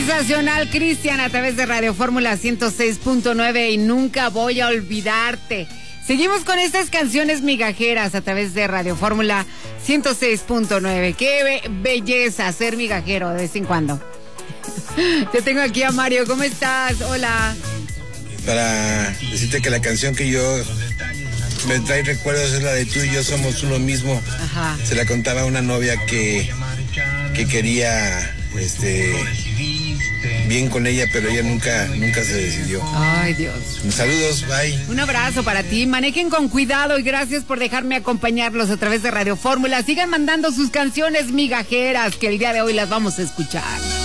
Sensacional, Cristian, a través de Radio Fórmula 106.9 y Nunca Voy a Olvidarte. Seguimos con estas canciones migajeras a través de Radio Fórmula 106.9. Qué belleza ser migajero de vez en cuando. Te tengo aquí a Mario, ¿cómo estás? Hola. Para decirte que la canción que yo me trae recuerdos es la de Tú y yo somos uno mismo. Ajá. Se la contaba a una novia que quería bien con ella, pero ella nunca se decidió. Ay, Dios. Saludos, bye. Un abrazo para ti. Manejen con cuidado y gracias por dejarme acompañarlos a través de Radio Fórmula. Sigan mandando sus canciones migajeras que el día de hoy las vamos a escuchar.